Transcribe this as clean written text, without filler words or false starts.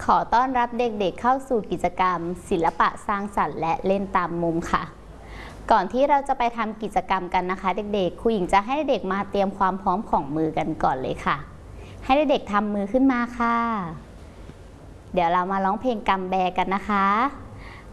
ขอต้อนรับเด็กๆเข้าสู่กิจกรรมศิลปะสร้างสรรค์และเล่นตามมุมค่ะก่อนที่เราจะไปทำกิจกรรมกันนะคะเด็กๆครูหญิงจะให้เด็กมาเตรียมความพร้อมของมือกันก่อนเลยค่ะให้เด็กๆทำมือขึ้นมาค่ะเดี๋ยวเรามาร้องเพลงกัมแบกันนะคะ